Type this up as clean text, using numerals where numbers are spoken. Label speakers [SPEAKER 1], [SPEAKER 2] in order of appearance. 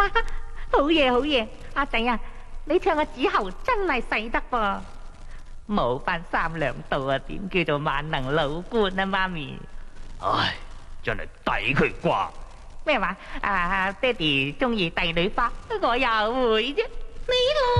[SPEAKER 1] 好嘢好嘢，阿仔啊，你唱嘅子喉真係使得噃，冇翻3兩度啊，點叫做萬能老倌啊，媽咪？
[SPEAKER 2] 唉，真係抵佢啩。
[SPEAKER 1] 咩話？爹哋中意帝女花，我又會啫。呢度